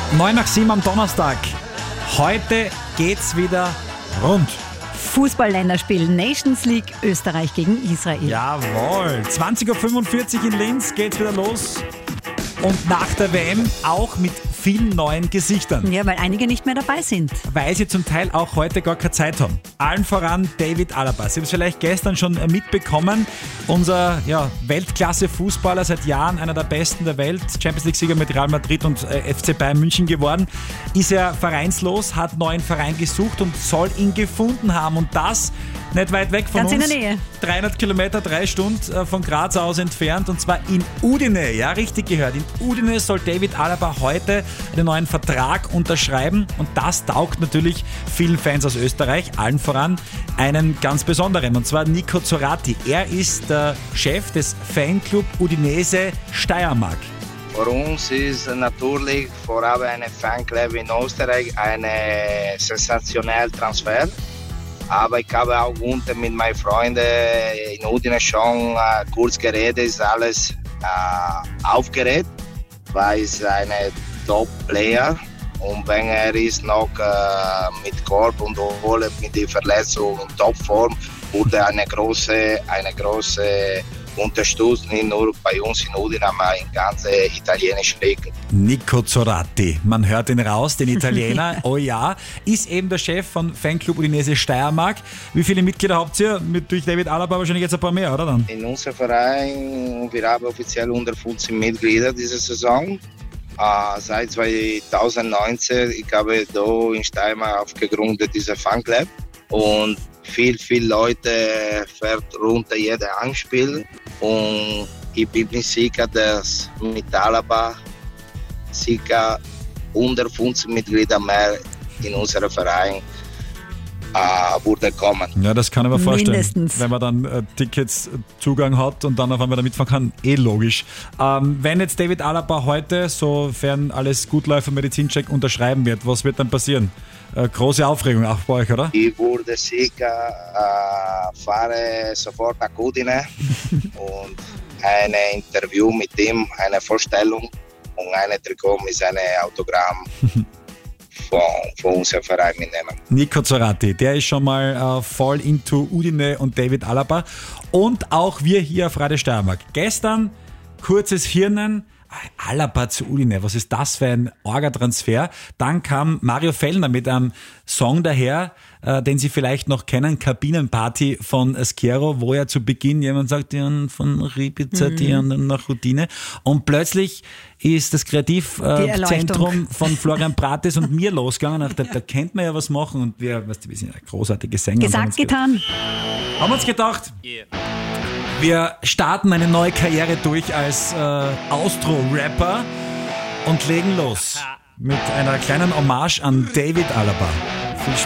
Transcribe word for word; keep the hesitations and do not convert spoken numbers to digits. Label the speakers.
Speaker 1: neun nach sieben am Donnerstag. Heute geht's wieder rund.
Speaker 2: Fußball-Länderspiel Nations League Österreich gegen Israel.
Speaker 1: Jawohl. zwanzig Uhr fünfundvierzig in Linz geht's wieder los. Und nach der W M auch mit vielen neuen Gesichtern.
Speaker 2: Ja, weil einige nicht mehr dabei sind.
Speaker 1: Weil sie zum Teil auch heute gar keine Zeit haben. Allen voran David Alaba. Sie haben es vielleicht gestern schon mitbekommen. Unser ja, Weltklasse-Fußballer, seit Jahren einer der besten der Welt, Champions-League-Sieger mit Real Madrid und äh, F C Bayern München geworden, ist er vereinslos, hat einen neuen Verein gesucht und soll ihn gefunden haben. Und das nicht weit weg von
Speaker 2: Ganz
Speaker 1: uns.
Speaker 2: in der Nähe.
Speaker 1: dreihundert Kilometer, drei Stunden äh, von Graz aus entfernt, und zwar in Udine. Ja, richtig gehört. In Udine soll David Alaba heute einen neuen Vertrag unterschreiben, und das taugt natürlich vielen Fans aus Österreich, allen voran einen ganz besonderen, und zwar Nico Zorati. Er ist der Chef des Fanclub Udinese Steiermark.
Speaker 3: Für uns ist natürlich vor allem eine Fanclub in Österreich ein sensationeller Transfer. Aber ich habe auch unter mit meinen Freunden in Udine schon äh, kurz geredet, ist alles äh, aufgeregt, weil es ein Top-Player, und wenn er ist noch äh, mit Korb und Ole mit der Verletzung in Topform, wurde eine große, eine große Unterstützung nicht nur bei uns in Udine, aber in ganz italienischen Ligen.
Speaker 1: Nico Zorati, man hört ihn raus, den Italiener, oh ja, ist eben der Chef von Fanclub Udinese Steiermark. Wie viele Mitglieder habt ihr? Mit durch David Alaba wahrscheinlich jetzt ein paar mehr, oder dann?
Speaker 3: In unserem Verein, wir haben offiziell hundertfünfzig Mitglieder diese Saison. Uh, seit zweitausendneunzehn, ich habe da in Steiermark aufgegründet, diese Fanclub, und viel, viel Leute fährt runter jeder Anspiel, und ich bin mir sicher, dass mit Alaba ca. hundertfünfzig Mitglieder mehr in unserem Verein Uh, würde kommen.
Speaker 1: Ja, das kann ich mir vorstellen.
Speaker 2: Mindestens.
Speaker 1: Wenn man dann äh, Tickets Zugang hat und dann auf einmal da mitfahren kann, eh logisch. Ähm, wenn jetzt David Alaba heute, sofern alles gut läuft, und Medizincheck unterschreiben wird, was wird dann passieren? Äh, große Aufregung auch bei euch, oder?
Speaker 3: Ich würde sicher uh, fahren sofort nach Udine und ein Interview mit ihm, eine Vorstellung und ein Trikot mit seinem Autogramm Von, von unserem Verein mitnehmen.
Speaker 1: Nico Zorati, der ist schon mal äh, voll into Udine und David Alaba, und auch wir hier auf Radio Steiermark. Gestern kurzes Hirnen, Alaba zu Udine, was ist das für ein Orga-Transfer? Dann kam Mario Fellner mit einem Song daher, äh, den Sie vielleicht noch kennen, Kabinenparty von Askero, wo ja zu Beginn jemand sagt, die haben von Ribica, die haben dann nach Udine, und plötzlich ist das Kreativzentrum äh, von Florian Prates und mir losgegangen. Da, da kennt man ja was machen, und wir, weißt du, wir sind ja großartige Sänger.
Speaker 2: Gesagt, getan.
Speaker 1: Haben wir uns gedacht, wir starten eine neue Karriere durch als äh, Austro-Rapper und legen los mit einer kleinen Hommage an David Alaba. Viel Spaß.